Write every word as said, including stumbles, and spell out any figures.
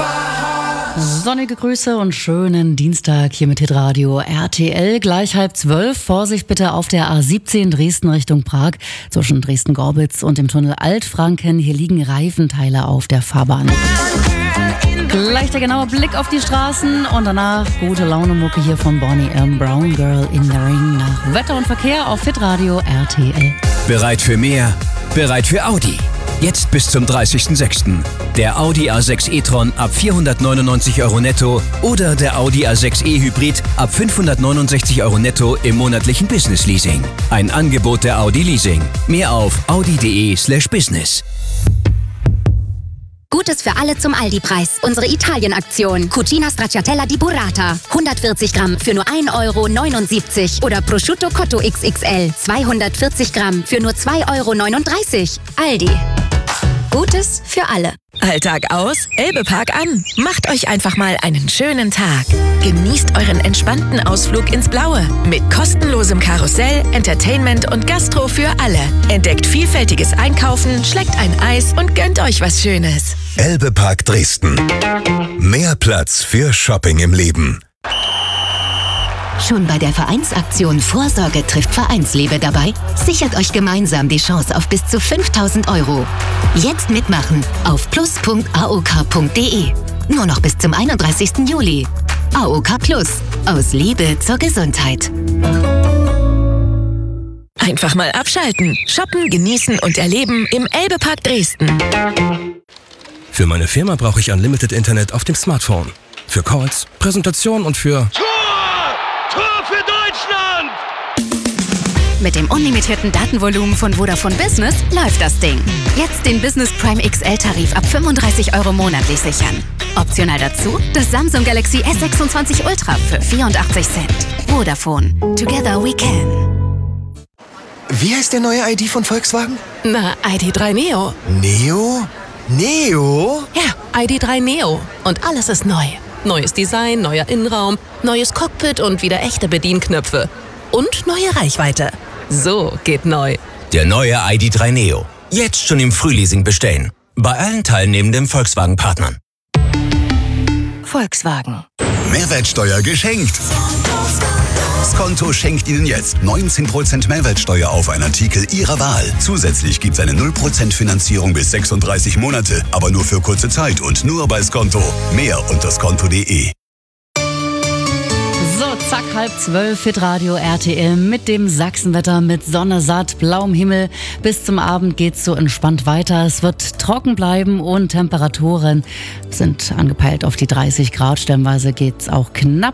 Sonnige Grüße und schönen Dienstag hier mit Hitradio R T L. Gleich halb zwölf. Vorsicht bitte auf der A siebzehn Dresden Richtung Prag. Zwischen Dresden-Gorbitz und dem Tunnel Altfranken. Hier liegen Reifenteile auf der Fahrbahn. Gleich der genaue Blick auf die Straßen und danach gute Laune-Mucke hier von Bonnie M. Brown Girl in the Ring nach Wetter und Verkehr auf Hitradio R T L. Bereit für mehr? Bereit für Audi? Jetzt bis zum dreißigsten sechsten Der Audi A sechs e-tron ab vierhundertneunundneunzig Euro netto oder der Audi A sechs e-Hybrid ab fünfhundertneunundsechzig Euro netto im monatlichen Business Leasing. Ein Angebot der Audi Leasing. Mehr auf audi.de slash business. Gutes für alle zum Aldi-Preis. Unsere Italien-Aktion. Cucina Stracciatella di Burrata. hundertvierzig Gramm für nur ein Euro neunundsiebzig. Oder Prosciutto Cotto X X L. zweihundertvierzig Gramm für nur zwei Euro neununddreißig. Aldi. Gutes für alle. Alltag aus, Elbepark an. Macht euch einfach mal einen schönen Tag. Genießt euren entspannten Ausflug ins Blaue. Mit kostenlosem Karussell, Entertainment und Gastro für alle. Entdeckt vielfältiges Einkaufen, schleckt ein Eis und gönnt euch was Schönes. Elbepark Dresden. Mehr Platz für Shopping im Leben. Schon bei der Vereinsaktion Vorsorge trifft Vereinsliebe dabei? Sichert euch gemeinsam die Chance auf bis zu fünftausend Euro. Jetzt mitmachen auf plus punkt a o k punkt d e. Nur noch bis zum einunddreißigsten Juli. A O K Plus. Aus Liebe zur Gesundheit. Einfach mal abschalten, shoppen, genießen und erleben im Elbepark Dresden. Für meine Firma brauche ich Unlimited Internet auf dem Smartphone. Für Calls, Präsentationen und für... Tor für Deutschland! Mit dem unlimitierten Datenvolumen von Vodafone Business läuft das Ding. Jetzt den Business Prime X L-Tarif ab fünfunddreißig Euro monatlich sichern. Optional dazu das Samsung Galaxy S sechsundzwanzig Ultra für vierundachtzig Cent. Vodafone. Together we can. Wie heißt der neue I D von Volkswagen? Na, I D drei Neo. Neo? Neo? Ja, I D drei Neo. Und alles ist neu. Neues Design, neuer Innenraum, neues Cockpit und wieder echte Bedienknöpfe. Und neue Reichweite. So geht neu. Der neue I D drei Neo. Jetzt schon im Frühleasing bestellen. Bei allen teilnehmenden Volkswagen-Partnern. Volkswagen. Mehrwertsteuer geschenkt. Skonto schenkt Ihnen jetzt neunzehn Prozent Mehrwertsteuer auf einen Artikel Ihrer Wahl. Zusätzlich gibt es eine null Prozent Finanzierung bis sechsunddreißig Monate, aber nur für kurze Zeit und nur bei Skonto. Mehr unter skonto punkt de. So, zack, halb zwölf, Hitradio R T L mit dem Sachsenwetter, mit Sonne, satt, blauem Himmel. Bis zum Abend geht's so entspannt weiter. Es wird trocken bleiben und Temperaturen sind angepeilt auf die dreißig Grad. Stellenweise geht's auch knapp